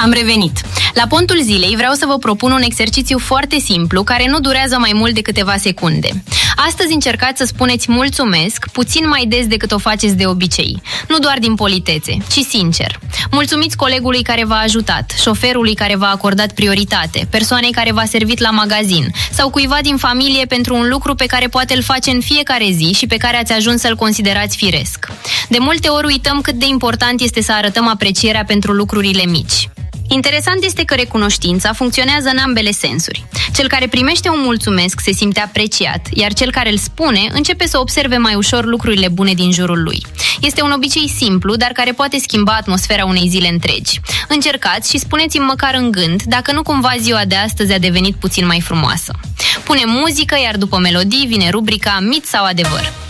Am revenit. La pontul zilei vreau să vă propun un exercițiu foarte simplu, care nu durează mai mult de câteva secunde. Astăzi încercați să spuneți mulțumesc puțin mai des decât o faceți de obicei. Nu doar din politețe, ci sincer. Mulțumiți colegului care v-a ajutat, șoferului care v-a acordat prioritate, persoanei care v-a servit la magazin sau cuiva din familie pentru un lucru pe care poate îl face în fiecare zi și pe care ați ajuns să-l considerați firesc. De multe ori uităm cât de important este să arătăm aprecierea pentru lucrurile mici. Interesant este că recunoștința funcționează în ambele sensuri. Cel care primește un mulțumesc se simte apreciat, iar cel care îl spune începe să observe mai ușor lucrurile bune din jurul lui. Este un obicei simplu, dar care poate schimba atmosfera unei zile întregi. Încercați și spuneți-mi măcar în gând dacă nu cumva ziua de astăzi a devenit puțin mai frumoasă. Punem muzică, iar după melodii vine rubrica Mit sau adevăr.